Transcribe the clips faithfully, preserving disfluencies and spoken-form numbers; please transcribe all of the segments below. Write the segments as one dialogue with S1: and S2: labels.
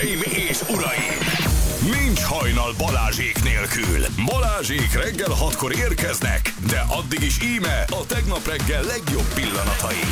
S1: Hölgyeim és uraim! Nincs hajnal Balázsék nélkül. Balázsék reggel hatkor érkeznek, de addig is íme a tegnap reggel legjobb pillanatai.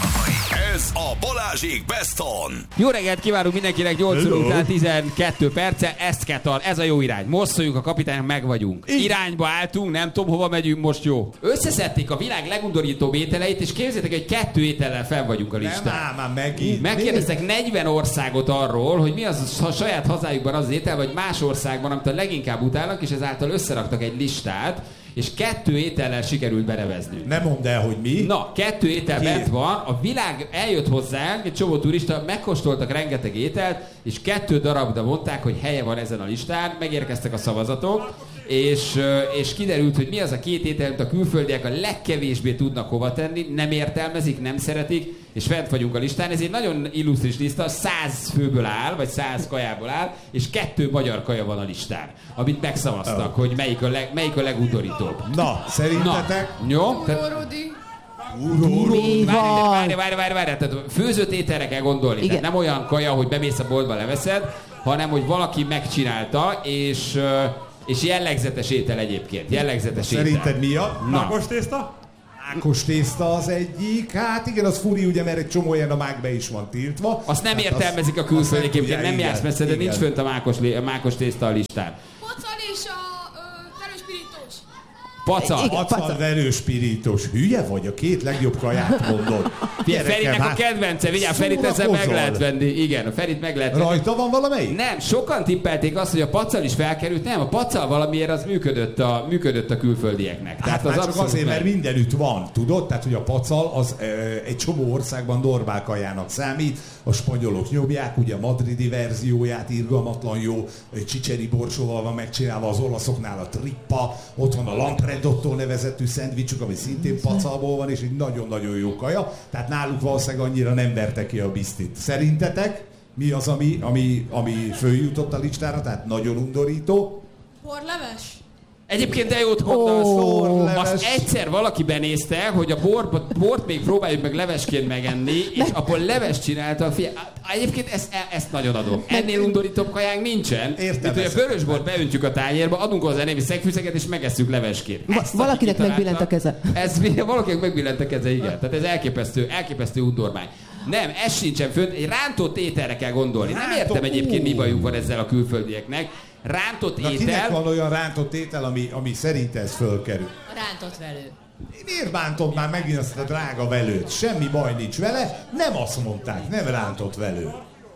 S1: Ez a Balázsék Best On.
S2: Jó reggelt kívánunk mindenkinek, nyolc óra után tizenkettő perce, ezt kell tal, ez a jó irány. Most szóljunk a kapitánynak, meg vagyunk. Irányba álltunk, nem tudom hova megyünk, most jó. Összeszedték a világ legundorítóbb ételeit, és képzeljétek, hogy kettő étellel fel vagyunk a listán.
S3: Nem, már megint.
S2: Megkérdeztek negyven országot arról, hogy mi az a saját hazájukban az étel, vagy más országban, amit a leginkább utálnak, és ezáltal összeraktak egy listát, és kettő étellel sikerült beneveznünk.
S3: Nem mondd el, hogy mi.
S2: Na, kettő étel bent van, a világ eljött hozzánk, egy csomó turista, megkóstoltak rengeteg ételt, és kettő darabra mondták, hogy helye van ezen a listán, megérkeztek a szavazatok, és, és kiderült, hogy mi az a két étel, amit a külföldiek a legkevésbé tudnak hova tenni, nem értelmezik, nem szeretik, és fent vagyunk a listán. Ez egy nagyon illusztris lista, száz főből áll, vagy száz kajából áll, és kettő magyar kaja van a listán, amit megszavaztak, oh. hogy melyik a, leg, melyik a legundorítóbb.
S3: Na, szerintetek?
S2: Na, jó?
S4: Túrórudi.
S2: Túrórudi. Várj, várj, várj, várj, tehát főzött ételre kell gondolni.
S5: Igen.
S2: Tehát nem olyan kaja, hogy bemész a boltba, leveszed, hanem hogy valaki megcsinálta, és... És jellegzetes étel egyébként. Jellegzetes étel.
S3: Szerinted mi a?
S6: Mákos tészta?
S3: Mákos tészta az egyik. Hát igen, az furi, ugye, mert egy csomó ilyen a mákbe is van tiltva.
S2: Azt nem
S3: hát
S2: értelmezik a külföldiek, egyébként nem jársz messze, de
S3: igen.
S2: nincs fönt a mákos, a mákos tészta a listán.
S4: Pocal és a verőspirítós.
S2: Pacal.
S3: Pacal, verőspirítós. Hülye vagy? A két legjobb kaját mondod.
S2: Ferinek a kedvence, vigyázz, Ferit ezzel meg lehet venni. Igen, a Ferit meg lehet venni.
S3: Rajta van valamelyik?
S2: Nem, sokan tippelték azt, hogy a pacal is felkerült. Nem, a pacal valamiért az működött a, működött a külföldieknek.
S3: Tehát hát az csak azért, mert mindenütt van, tudod? Tehát, hogy a pacal az e, egy csomó országban normál kajának számít. A spanyolok nyomják, ugye a madridi verzióját, irgalmatlan jó csicseri borsóval van megcsinálva, az olaszoknál a trippa, ott van a lampredotto nevezetű szendvicsük, ami szintén pacalból van, és egy nagyon-nagyon jó kaja. Tehát náluk valószínűleg annyira nem verte ki a bisztit. Szerintetek mi az, ami, ami, ami följutott a listára, tehát nagyon undorító?
S4: Borleves.
S2: Egyébként de jót mondasz.
S3: Oh,
S2: azt egyszer valaki benézte, hogy a bort, bort még próbáljuk meg levesként megenni, és abból leves csinálta. Figyelj, egyébként ezt, ezt nagyon adom. Ennél undorítóbb kajánk nincsen.
S3: Értem.
S2: Mint, hogy a vörösbort beöntjük a tányérba, adunk hozzá némi szegfűszeget, és megesszük levesként.
S5: Va- valakinek megbillent a keze.
S2: Ez valakinek megbillent a keze, igen. Tehát ez elképesztő, elképesztő undormány. Nem, ez sincsen fönt, egy rántott ételre kell gondolni. Nem értem egyébként, mi bajuk van ezzel a külföldieknek. Rántott
S3: Na,
S2: étel...
S3: kinek van olyan rántott étel, ami, ami szerint ez fölkerül?
S4: A rántott velő.
S3: Miért bántod már megint azt a drága velőt? Semmi baj nincs vele, nem azt mondták, nem rántott velő.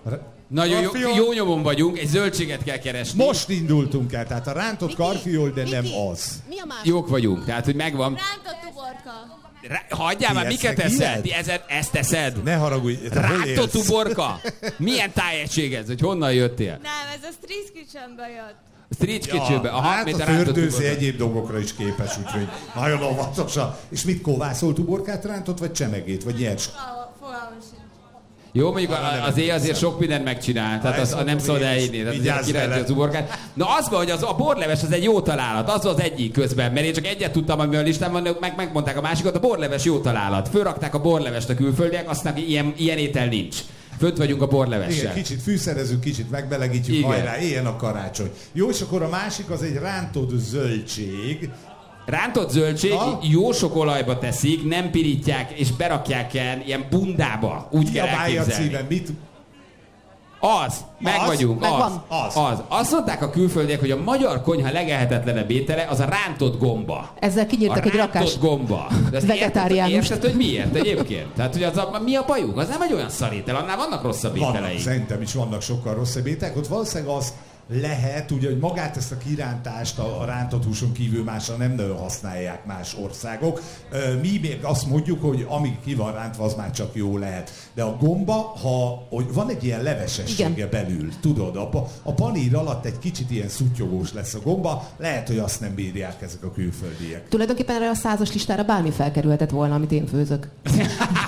S2: Nagyon jó, jó nyomon vagyunk, egy zöldséget kell keresni.
S3: Most indultunk el, tehát a rántott karfiol, de nem az.
S4: Mi a másik?
S2: Jók vagyunk, tehát hogy megvan.
S4: Rántott uborka.
S2: Rá, hagyjál már, miket teszed? Ezed, ezt teszed?
S3: Ne haragudj,
S2: rántott uborka? Milyen tájegység ez, hogy honnan jöttél?
S4: Nem, ez a Street Kitchenből jött.
S2: Street Kitchenből. Aha,
S3: hát a fördőzi egyéb dolgokra is képes, úgyhogy nagyon óvatosan. És mit kóvászolt uborkát rántott, vagy csemegét, vagy nyers?
S4: Fogalmam sincs.
S2: Jó, mondjuk az éj azért sok mindent megcsinál, tehát az, az nem szabad elhinni, tehát kirántja az uborkát. Na az van, hogy az, a borleves az egy jó találat, az az egyik közben, mert én csak egyet tudtam, ami a listán van, meg megmondták a másikat, a borleves jó találat. Fölrakták a borlevest a külföldiek, aztán ilyen, ilyen étel nincs. Fönt vagyunk a borlevessel.
S3: Igen, kicsit fűszerezünk, kicsit megbelegítjük, igen. Hajrá, éljen a karácsony. Jó, és akkor a másik az egy rántott zöldség.
S2: Rántott zöldség, ha? Jó sok olajba teszik, nem pirítják, és berakják ilyen, ilyen bundába. Úgy kell elképzelni.
S3: Címen, mit?
S2: Az, meg
S3: az?
S2: vagyunk,
S3: meg
S2: az,
S3: az.
S2: az. Azt mondták a külföldiek, hogy a magyar konyha legehetetlenebb étele az a rántott gomba.
S5: Ezzel kinyírtak egy rakás
S2: rántott gomba.
S5: vegetáriánust.
S2: Érted, érted, hogy miért egyébként? Tehát, hogy az a, mi a bajuk? Az nem egy olyan szar étel, annál vannak rosszabb ételei.
S3: Vannak, szerintem is vannak sokkal rosszabb ételek. Ott valószínűleg az lehet, ugye, hogy magát ezt a kirántást a, a rántott húson kívül másra nem nagyon használják más országok. Mi még azt mondjuk, hogy amíg ki van rántva, az már csak jó lehet. De a gomba, ha hogy van egy ilyen levesessége igen. belül, tudod, a, a panír alatt egy kicsit ilyen szuttyogós lesz a gomba, lehet, hogy azt nem bírják ezek a külföldiek.
S5: Tulajdonképpen erre a százas listára bármi felkerülhetett volna, amit én főzök.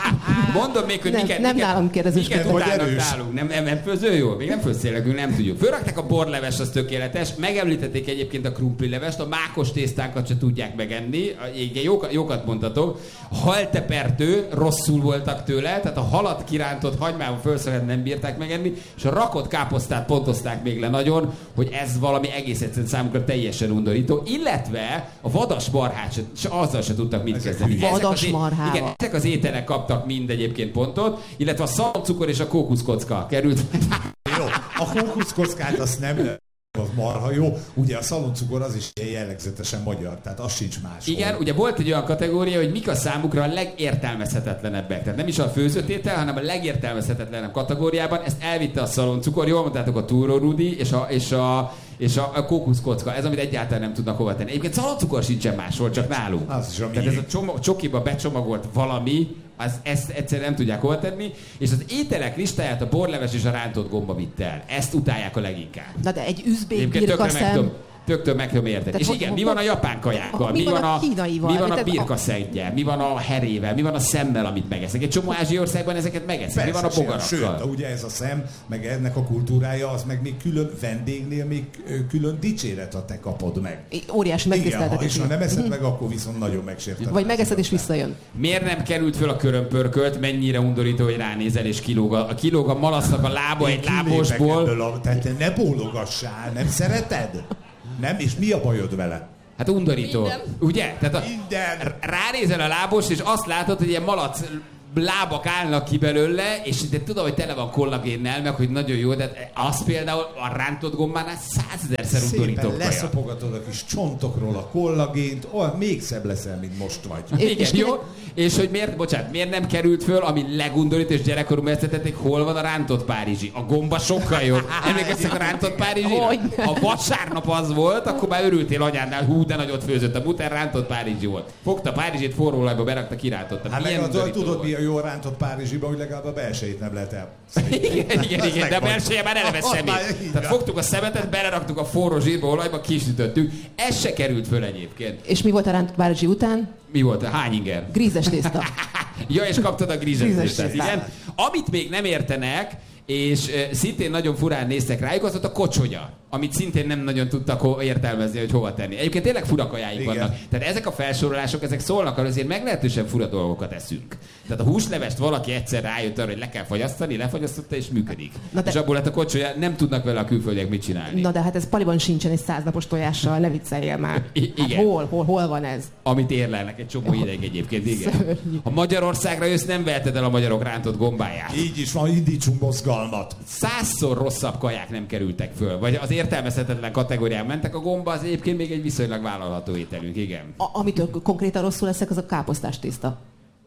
S2: Mondom még, hogy
S5: Nem,
S2: miket,
S5: nem
S2: miket,
S5: nálam kérdezős
S2: miket
S3: vagy
S2: utálnak
S3: erős.
S2: nálunk. Nem, nem, nem főző jó? Még nem főztél nekünk, nem tudjuk. Fölrakták a borleves, az tökéletes. Megemlítették egyébként a krumplilevest, a mákos tésztánkat se tudják megenni. Igen, jókat, jókat mondtatok. Haltepertő, rosszul voltak tőle, tehát a halat kirántott hagymával fölszövet nem bírták megenni, és a rakott káposztát pontozták még le nagyon, hogy ez valami egész egyszerűen számukra teljesen undorító, illetve a vadas marhát se, se, azzal se tudtak mit kezdeni. Ezek az
S5: Vadas
S2: é-
S5: marhával.
S2: Igen, ezek az ételek kaptak mind egyébként pontot, illetve a szaloncukor és a kókuszkocka került.
S3: Jó, a kókuszkockát azt nem, az marha jó. Ugye a szaloncukor az is ilyen jellegzetesen magyar, tehát az sincs más.
S2: Igen, ugye volt egy olyan kategória, hogy mik a számukra a legértelmezhetetlenebbek. Tehát nem is a főzött étel, hanem a legértelmezhetetlenebb kategóriában. Ezt elvitte a szaloncukor, jól mondtátok, a túró rudi és a, és a, és a, a kókuszkocka. Ez, amit egyáltalán nem tudnak hova tenni. Egyébként szaloncukor sincsen máshol, csak nálunk.
S3: Az is a
S2: Tehát ez
S3: miénk.
S2: a csomag, csokiba becsomagolt valami, az, ezt egyszerűen nem tudják hova tenni, és az ételek listáját a borleves és a rántott gomba vitt el. Ezt utálják a leginkább.
S5: Na de egy üzbék
S2: Egyébként tökre meg
S5: birkaszem.
S2: tudom, tökre meg tudom érteni.
S5: Tehát
S2: És
S5: hogy-
S2: igen,
S5: hogy-
S2: mi van a japán kajákkal?
S5: mi van a kínaival?
S2: Mi van a
S5: Tehát a-
S2: birkaszeggyel? Mi van a herével? Mi van a szemmel, amit megeszek? Egy csomó ázsiai országban ezeket megeszik. Mi van a
S3: Persze, sőt,
S2: bogarakkal?
S3: ugye ez a szem, meg ennek a kultúrája, az meg még külön vendégnél még ö, külön dicséret, ha te kapod meg.
S5: Óriási
S3: Igen, ha,
S5: megtiszteltetés.
S3: és ha nem eszed meg, akkor viszont nagyon megsérted.
S5: Vagy megeszed és visszajön.
S2: Miért nem került föl a körömpörkölt? Mennyire undorító, hogy ránézel és kilóg a, kilóg a malasznak a lába egy lábosból.
S3: A, tehát ne bólogassál, nem szereted? Nem? És mi a bajod vele?
S2: Hát undorító.
S4: Minden.
S2: Ugye? Tehát a,
S3: Minden.
S2: r- ránézel a lábos, és azt látod, hogy ilyen malac lábak állnak ki belőle, és de tudom, hogy tele van kollagénnel, meg hogy nagyon jó, de az például a rántott gombánál százezerszer
S3: Szépen
S2: undorító kaja.
S3: leszopogatod a kis csontokról a kollagént, olyan még szebb leszel, mint most vagy.
S5: És-
S2: Igen,
S5: és
S2: jó?
S5: kinek-
S2: És hogy miért, bocsánat, miért nem került föl, ami legundorít, és gyerekkoromban ezt tették, hol van a rántott párizsi? A gomba sokkal jobb. Emlékeztek a rántott párizsira?
S5: Hogyne.
S2: Ha vasárnap az volt, akkor már örültél anyádnál, hú, de nagyot főzött a buter, rántott párizsi volt. Fogta párizsit, forró olajba berakta, kirántotta.
S3: Hát
S2: Milyen
S3: meg a,
S2: undorító
S3: tudod,
S2: volt.
S3: mi a jó rántott Párizsiban, hogy legalább a belsejét nem lehet el.
S2: Igen, igen,
S3: Az
S2: igen, de a
S3: megvan.
S2: belsője már eleve
S3: Az már
S2: szemét.
S3: így
S2: Tehát
S3: van.
S2: fogtuk a szemetet, beleraktuk a forró zsírba, olajba, kisütöttük. Ez se került föl egyébként.
S5: És mi volt a rántott párizsi után?
S2: Mi volt? Hány inger?
S5: Grízes tészta.
S2: Ja, és kaptad a
S5: Grízes
S2: grízes
S5: tésztát.
S2: igen. Amit még nem értenek, és e, szintén nagyon furán néztek rájuk, az ott a kocsonya, amit szintén nem nagyon tudtak ho- értelmezni, hogy hova tenni. Egyébként tényleg fura kajáik
S3: Igen.
S2: vannak. Tehát ezek a felsorolások, ezek szólnak arra, azért meglehetősen fura dolgokat eszünk. Tehát a húslevest valaki egyszer rájött arra, hogy le kell fagyasztani, lefagyasztotta és működik.
S5: Na de-
S2: És abból lett a kocsolya, nem tudnak vele a külföldiek mit csinálni.
S5: Na de hát ez paliban sincsen egy száznapos tojással, ne vicceljél már.
S2: I-
S5: Hát
S2: igen.
S5: hol, hol, hol van ez?
S2: Amit érlelnek egy csomó ideig egyébként, igen.
S5: Szörnyű.
S2: Ha Magyarországra jössz, nem veheted el a magyarok rántott gombáját.
S3: Így is van, indítsunk mozgalmat.
S2: Százszor rosszabb kaják nem kerültek föl, vagy az értelmezhetetlen kategórián mentek, a gomba az egyébként még egy viszonylag vállalható ételünk, igen.
S5: A, amitől konkrétan rosszul leszek, az a káposztás tészta.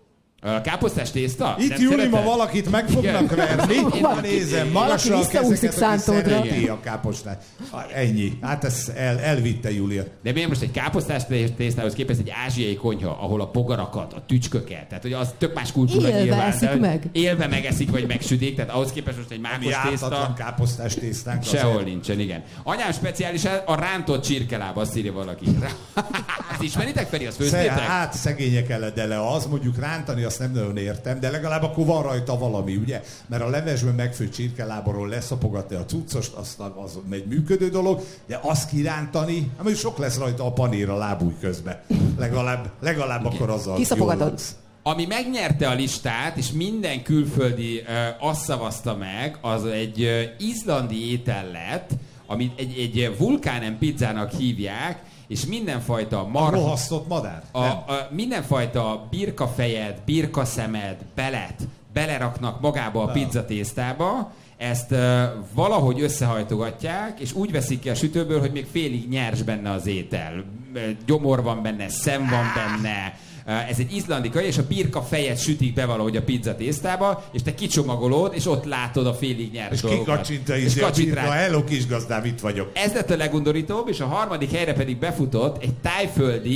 S2: A káposztás tészta?
S3: Itt
S2: Nem
S3: Júli,
S2: szereted?
S3: ma valakit meg fognak
S2: Igen.
S3: verni.
S2: Én-
S3: Ma nézem,
S5: Valaki
S3: magasra a
S5: visszaúszik
S3: kezeket, aki
S5: szántódra.
S3: szereti a kápostát. Ah, ennyi. Hát ez el, elvitte Júlia.
S2: De miért most egy káposztás tésztához képest egy ázsiai konyha, ahol a bogarakat, a tücsköket, tehát hogy az tök más kultúra
S5: Élve
S2: nyilván.
S5: eszik
S2: de
S5: meg.
S2: Élve megeszik, vagy megsütik, tehát ahhoz képest most egy
S3: Mi
S2: mákos
S3: ártatlan
S2: tészta.
S3: káposztás tésztánk.
S2: Sehol
S3: azért.
S2: nincsen, igen. Anyám speciális a rántott csirkeláb, azt írja valaki. Azt ismeritek, Feri, azt
S3: Sze,
S2: főztétek?
S3: hát szegények eledele az, mondjuk rántani azt nem nagyon értem, de legalább akkor van rajta valami, ugye? Mert a levesben megfőtt csirkeláborról leszapogatni a cuccost, az, az egy működő dolog, de azt kirántani, hát mondjuk sok lesz rajta a panír a lábúj közben. Legalább, legalább akkor azzal
S5: Kiszapogatod.
S3: jól laksz.
S2: Ami megnyerte a listát, és minden külföldi uh, azt szavazta meg, az egy uh, izlandi étel lett, amit egy, egy vulkánen pizzának hívják, és mindenfajta
S3: A
S2: marha...
S3: rohasztott madár?
S2: A,
S3: Nem.
S2: a, mindenfajta birkafejed, birkaszemed, belet beleraknak magába a pizzatésztába, ezt uh, valahogy összehajtogatják, és úgy veszik ki a sütőből, hogy még félig nyers benne az étel. Gyomor van benne, szem van benne. Uh, ez egy izlandi kaja, és a birka fejet sütik be valahogy a pizzatésztába, és te kicsomagolod, és ott látod a félig nyers
S3: És
S2: dolgokat.
S3: kikacsinta
S2: És
S3: is, a
S2: kacsint
S3: birka,
S2: rá.
S3: hello kisgazdám, itt vagyok.
S2: Ez lett a legundorítóbb, és a harmadik helyre pedig befutott egy tájföldi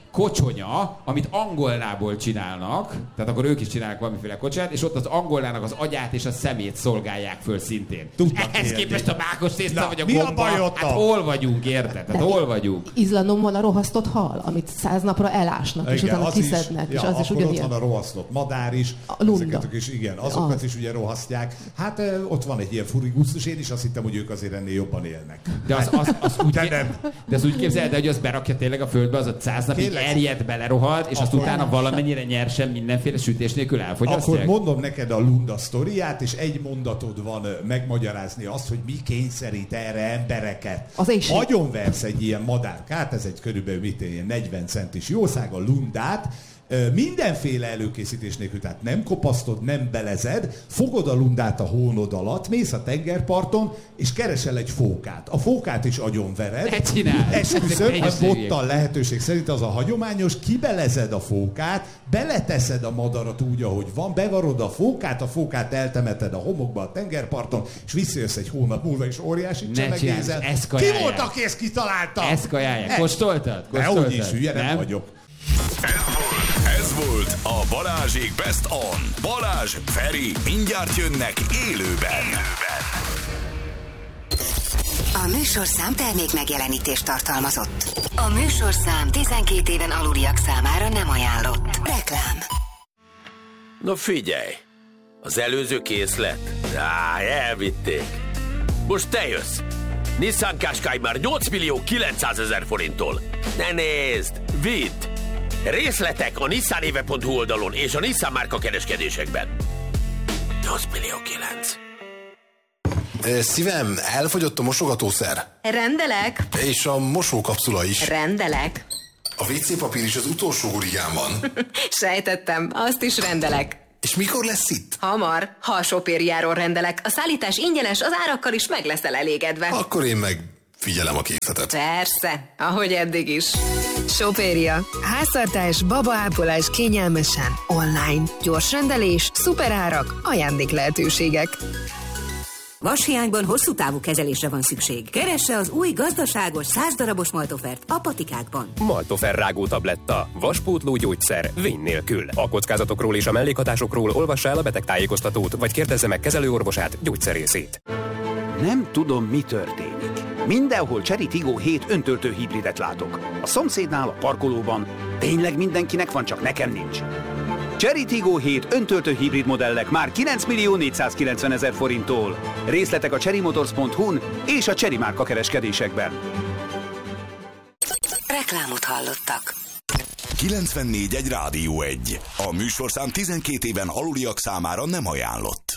S2: kocsonya, amit angolnából csinálnak, tehát akkor ők is csinálnak valamiféle kocsát, és ott az angolnának az agyát és a szemét szolgálják föl szintén.
S3: Tudnak
S2: Ehhez
S3: élni.
S2: képest a mákos tészta
S3: Na,
S2: vagy a
S3: mi a
S2: gomba,
S3: baj ott?
S2: hát hol vagyunk, érted? Tehát hol vagyunk?
S5: Izlandon van a rohasztott hal, amit száz napra elásnak, és
S3: Igen,
S5: utána
S3: az is,
S5: kiszednek,
S3: ja,
S5: és az is
S3: akkor ott
S5: ugyanilyen.
S3: van a rohasztott madár is,
S5: A lunda.
S3: ezeket is, igen, azokat
S5: Az.
S3: is ugye rohasztják. Hát ö, ott van egy ilyen furigusztus, én is azt hittem, hogy ők azért ennél jobban élnek.
S2: De az, az, az úgy,
S3: De
S2: ké-
S3: nem.
S2: de az úgy képzeld, hogy az berakja tényleg a földbe, az a száz napig
S3: Kérlek.
S2: erjed, belerohad, és azt
S3: Akkor-
S2: utána valamennyire nyersen mindenféle sütés nélkül
S3: Akkor
S2: elfogyasztják.
S3: mondom neked a Lunda sztoriát, és egy mondatod van ö, megmagyarázni azt, hogy mi kényszerít erre embereket.
S5: Az éjség.
S3: Agyonversz egy ilyen madárkát, ez egy körülbelül mit ilyen negyven centis jószág, a Lundát, ö, mindenféle előkészítés nélkül, tehát nem kopasztod, nem belezed, fogod a Lundát a hónod alatt, mész a tengerparton, és keresel egy fókát. A fókát is agyonvered.
S2: Ne csináld!
S3: Esküszöm,
S2: Ezek
S3: a
S2: hülyeségek.
S3: bottal lehetőség szerint az a hagyományos, kibelezed a fókát, beleteszed a madarat úgy, ahogy van, bevarod a fókát, a fókát eltemeted a homokba a tengerparton, és visszajössz egy hónap múlva, és óriási
S2: Ne
S3: csemegézel.
S2: csináld, ezt
S3: Ki
S2: kajálják.
S3: volt, aki ezt kitalálta?
S2: Ezt kajálják.
S3: Ez.
S2: Kóstoltad?
S3: Ne,
S2: Kóstoltad?
S3: úgyis hülye nem, vagyok.
S1: Ez volt a Balázsék Best On. Balázs, Feri, mindjárt jönnek élőben.
S6: A műsorszám termék megjelenítést tartalmazott. A műsorszám tizenkét éven aluliak számára nem ajánlott. Reklám.
S7: Na figyelj, az előző készlet? Á, elvitték. Most te jössz. Nissan Qashqai már nyolc millió kilencszázezer forinttól. Ne nézd, vidd! Részletek a nissanéve pont hu oldalon és a Nissan márka kereskedésekben. nyolc millió kilenc.
S8: Ö, Szívem, elfogyott a mosogatószer.
S6: Rendelek.
S8: És a mosókapszula is.
S6: Rendelek.
S8: A vé cé papír is az utolsó hurigán van.
S6: Sejtettem, azt is rendelek.
S8: És mikor lesz itt?
S6: Hamar, ha a sopériáról rendelek, a szállítás ingyenes, az árakkal is meg leszel elégedve.
S8: Akkor én meg figyelem a készletet.
S6: Persze, ahogy eddig is. Sopéria.
S9: Háztartás, babaápolás kényelmesen, online. Gyors rendelés, szuperárak, ajándék lehetőségek.
S10: Vashiányban hosszú távú kezelésre van szükség. Keresse az új gazdaságos száz darabos Maltofert a patikákban.
S11: Maltofer rágó tabletta. Vaspótló gyógyszer. Vény nélkül. A kockázatokról és a mellékhatásokról olvassa el a betegtájékoztatót, vagy kérdezze meg kezelőorvosát, gyógyszerészét.
S12: Nem tudom, mi történik. Mindenhol Chery Tiggo hét öntöltő hibridet látok. A szomszédnál, a parkolóban. Tényleg mindenkinek van, csak nekem nincs. Chery Tiggo hét öntöltő hibrid modellek már kilenc millió négyszázkilencvenezer forinttól. Részletek a chery motors pont hu-n és a Chery márka kereskedésekben.
S6: Reklámot hallottak.
S1: kilencvennégy egy Rádió egy. A műsorszám tizenkét éven aluliak számára nem ajánlott.